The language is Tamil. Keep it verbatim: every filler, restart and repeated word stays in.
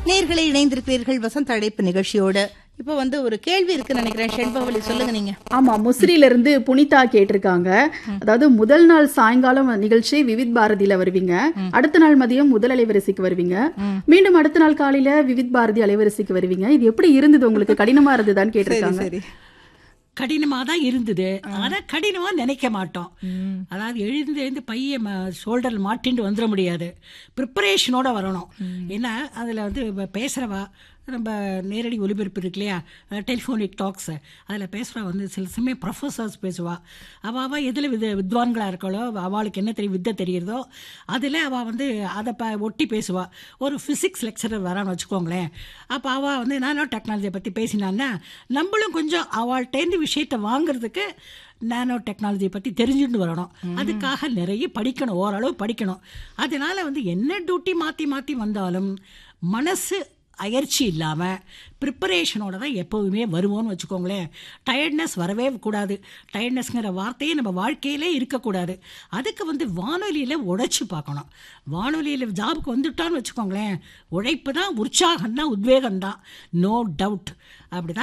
நேர்களை இணைந்திருக்கிறீர்கள் வசந்த அழைப்பு நிகழ்ச்சியோடு. இப்போ வந்து ஒரு கேள்வி இருக்குன்னு நினைக்கிறேன். ஷென்பவலி சொல்லுங்க நீங்க. ஆமா, முசிறியில இருந்து புனிதா கேட்டிருக்காங்க. அதாவது முதல் நாள் சாயங்காலம் நிகழ்ச்சி விவித் பாரதியில வருவீங்க, அடுத்த நாள் மதியம் முதல் அலைவரிசைக்கு வருவீங்க, மீண்டும் அடுத்த நாள் காலையில விவித் பாரதி அலைவரிசைக்கு வருவீங்க. இது எப்படி இருந்தது உங்களுக்கு? கடினமா இருந்ததுன்னு கேட்டிருக்காங்க. சரி, கடினமாக தான் இருந்தது. ஆனால் கடினமாக நினைக்க மாட்டோம். அதாவது எழுந்து எழுந்து பைய ஷோல்டரில் மாட்டின்ட்டு வந்துட முடியாது, ப்ரிப்பரேஷனோட வரணும். ஏன்னா அதில் வந்து பேசுகிறவா நம்ம நேரடி ஒலிபரப்பு இருக்கு இல்லையா, டெலிஃபோனிக் டாக்ஸ், அதில் பேசுகிறா வந்து சில சமயம் ப்ரொஃபஸர்ஸ் பேசுவாள். அவள் அவள் எதில் வித வித்வான்களாக இருக்காளோ, அவளுக்கு என்ன தெரியும் வித்தை தெரியுறதோ அதில் அவள் வந்து அதை ப ஒட்டி பேசுவாள். ஒரு ஃபிசிக்ஸ் லெக்சரர் வரான்னு வச்சுக்கோங்களேன். அப்போ அவள் வந்து நானோ டெக்னாலஜியை பற்றி பேசினான்னா நம்மளும் கொஞ்சம் அவள்கிட்டேருந்து விஷயத்தை வாங்குறதுக்கு நானோ டெக்னாலஜியை பற்றி தெரிஞ்சுட்டு வரணும். அதுக்காக நிறைய படிக்கணும், ஓரளவு படிக்கணும். அதனால் வந்து என்ன டியூட்டி மாற்றி மாற்றி வந்தாலும் மனசு அயற்சி இல்லாமல் ப்ரிப்பரேஷனோட தான் எப்போவுமே வருவோன்னு வச்சுக்கோங்களேன். டயர்ட்னஸ் வரவே கூடாது. டயர்ட்னஸ்ங்கிற வார்த்தையே நம்ம வாழ்க்கையிலே இருக்கக்கூடாது. அதுக்கு வந்து வானொலியில் உழைச்சி பார்க்கணும். வானொலியில் ஜாபுக்கு வந்துட்டான்னு வச்சுக்கோங்களேன், உழைப்பு தான், உற்சாகம் தான், உத்வேகம் தான், நோ டவுட். அப்படி தான்